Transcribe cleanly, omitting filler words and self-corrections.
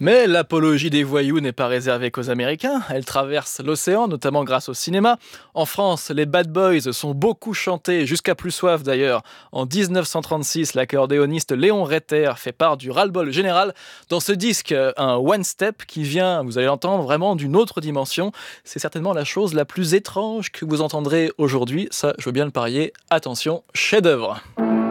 Mais l'apologie des voyous n'est pas réservée qu'aux Américains. Elle traverse l'océan, notamment grâce au cinéma. En France, les Bad Boys sont beaucoup chantés, jusqu'à plus soif d'ailleurs. En 1936, l'accordéoniste Léon Reiter fait part du ras-le-bol général dans ce disque, un one-step qui vient, vous allez l'entendre, vraiment d'une autre dimension. C'est certainement la chose la plus étrange que vous entendrez aujourd'hui. Ça, je veux bien le parier. Attention, chef-d'œuvre.